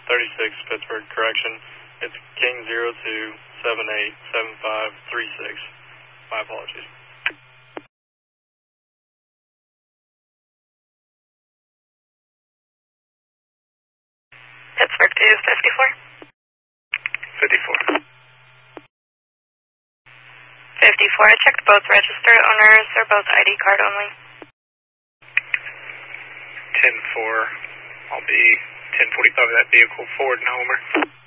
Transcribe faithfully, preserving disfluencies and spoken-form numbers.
thirty-six, Pittsburgh, correction. It's King zero two seven eight seven five three six. My apologies. Pittsburgh two fifty-four. fifty-four. fifty-four, I checked both registered owners. They're both I D card only. ten four. I'll be ten forty-five of that vehicle, forward and Homer.